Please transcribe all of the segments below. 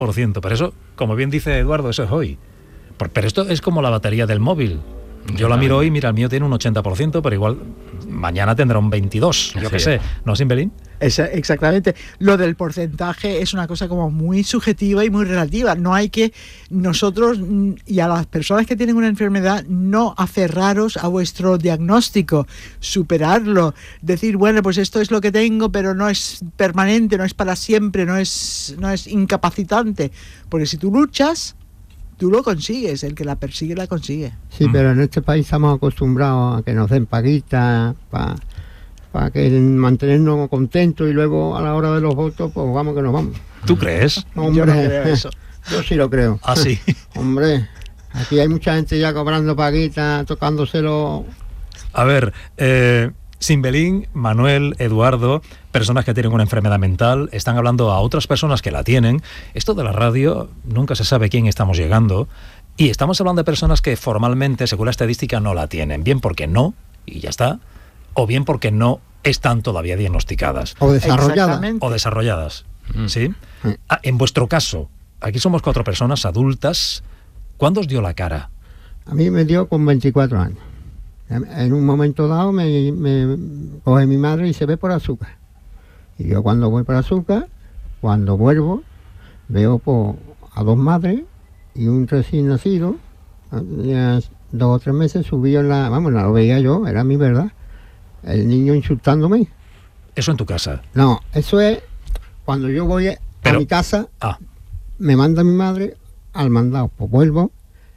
Pero eso, como bien dice Eduardo, eso es hoy. Pero esto es como la batería del móvil. Yo la miro hoy, mira, el mío tiene un 80%, pero igual mañana tendrá un 22%, yo qué sé. ¿No, Simbelín? Exactamente. Lo del porcentaje es una cosa como muy subjetiva y muy relativa. No hay que nosotros y a las personas que tienen una enfermedad no aferraros a vuestro diagnóstico, superarlo, decir, bueno, pues esto es lo que tengo, pero no es permanente, no es para siempre, no es incapacitante. Porque si tú luchas, tú lo consigues, el que la persigue la consigue. Sí, pero en este país estamos acostumbrados a que nos den paguitas para que mantenernos contentos y luego a la hora de los votos, pues vamos que nos vamos. ¿Tú crees? Hombre, yo no creo eso. Yo sí lo creo. ¿Ah, sí? Hombre, aquí hay mucha gente ya cobrando paguitas, tocándoselo. A ver, Simbelín, Manuel, Eduardo, personas que tienen una enfermedad mental, están hablando a otras personas que la tienen. Esto de la radio, nunca se sabe quién estamos llegando. Y estamos hablando de personas que formalmente, según la estadística, no la tienen. Bien porque no, y ya está, o bien porque no están todavía diagnosticadas. O desarrolladas. O desarrolladas, ¿sí? En vuestro caso, aquí somos 4 personas adultas. ¿Cuándo os dio la cara? A mí me dio con 24 años. En un momento dado me coge mi madre y se ve por azúcar. Y yo cuando voy por azúcar, cuando vuelvo, veo a 2 madres y un recién nacido. Ya 2 o 3 meses subió no lo veía yo, era mi verdad. El niño insultándome. ¿Eso en tu casa? No, eso es cuando yo voy a mi casa, me manda mi madre al mandado, pues vuelvo.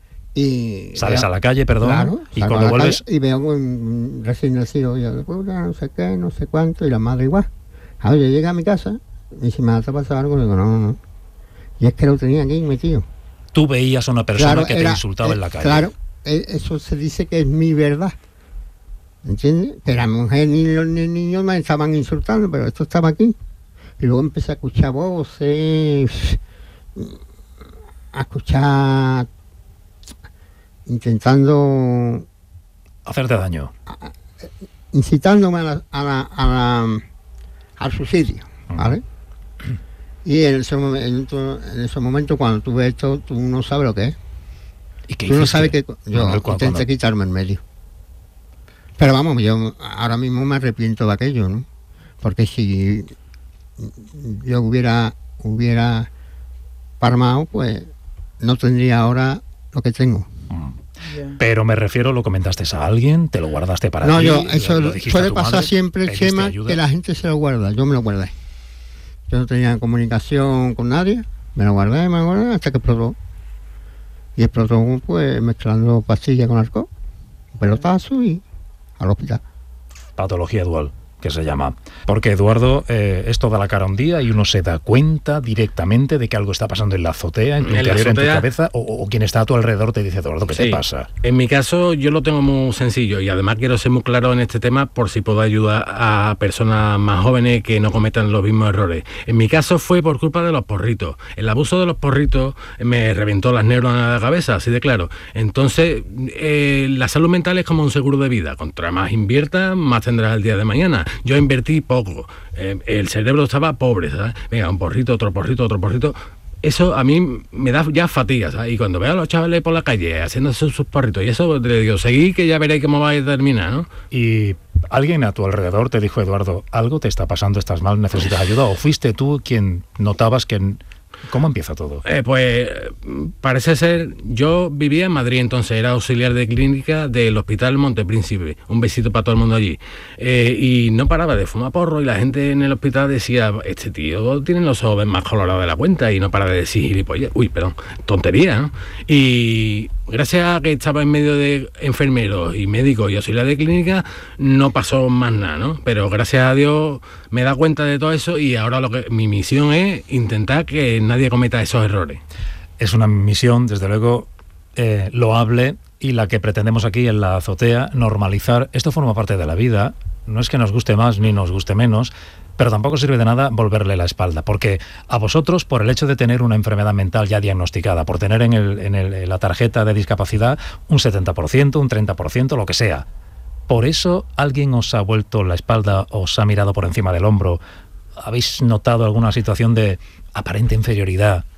Y sales a la calle, perdón, claro, y cuando vuelves y veo un recién nacido, yo no sé qué, no sé cuánto, y la madre igual. Ahora yo llegué a mi casa y si me ha pasado algo, digo, no. Y es que lo tenía aquí metido. Tú veías a una persona que te insultaba en la calle. Claro, eso se dice que es mi verdad. ¿Entiendes? Que la mujer ni los niños me estaban insultando, pero esto estaba aquí. Y luego empecé a escuchar voces, a escuchar, intentando hacerte daño, incitándome al suicidio, ¿vale? Y en ese momento cuando tú ves esto, tú no sabes lo que es. ¿Y qué tú no sabes que yo intenté quitarme en medio. Pero vamos, yo ahora mismo me arrepiento de aquello, ¿no? Porque si yo hubiera parmado, pues no tendría ahora lo que tengo. Pero me refiero, ¿lo comentaste a alguien? ¿Te lo guardaste para ti? No, eso suele pasar siempre, el tema que la gente se lo guarda. Yo me lo guardé. Yo no tenía comunicación con nadie, me lo guardé hasta que explotó. Y explotó, pues, mezclando pastillas con alcohol, un pelotazo y al hospital. Patología dual, que se llama. Porque, Eduardo, esto da la cara un día y uno se da cuenta directamente de que algo está pasando en la azotea, en tu interior, en tu cabeza, o quien está a tu alrededor te dice, Eduardo, ¿qué te pasa? En mi caso, yo lo tengo muy sencillo y además quiero ser muy claro en este tema por si puedo ayudar a personas más jóvenes que no cometan los mismos errores. En mi caso fue por culpa de los porritos. El abuso de los porritos me reventó las neuronas de la cabeza, así de claro. Entonces, la salud mental es como un seguro de vida. Contra más inviertas, más tendrás el día de mañana. Yo invertí poco, el cerebro estaba pobre, ¿sabes? Venga, un porrito, otro porrito, otro porrito. Eso a mí me da ya fatiga, ¿sabes? Y cuando veo a los chavales por la calle haciéndose sus porritos, y eso le digo, seguí que ya veréis cómo va a terminar, ¿no? Y alguien a tu alrededor te dijo, Eduardo, algo te está pasando, estás mal, necesitas ayuda, o fuiste tú quien notabas que... ¿Cómo empieza todo? Pues parece ser, yo vivía en Madrid, entonces era auxiliar de clínica del Hospital Montepríncipe, un besito para todo el mundo allí, y no paraba de fumar porro y la gente en el hospital decía, este tío tiene los ojos más colorados de la cuenta y no para de decir gilipollas, tontería, ¿no? Y gracias a que estaba en medio de enfermeros y médicos y auxiliar de clínica no pasó más nada, ¿no? Pero gracias a Dios me da cuenta de todo eso y ahora mi misión es intentar que nadie cometa esos errores. Es una misión, desde luego, loable, y la que pretendemos aquí en la azotea, normalizar. Esto forma parte de la vida, no es que nos guste más ni nos guste menos, pero tampoco sirve de nada volverle la espalda, porque a vosotros, por el hecho de tener una enfermedad mental ya diagnosticada, por tener en la tarjeta de discapacidad un 70%, un 30%, lo que sea, ¿por eso alguien os ha vuelto la espalda, os ha mirado por encima del hombro? ¿Habéis notado alguna situación de aparente inferioridad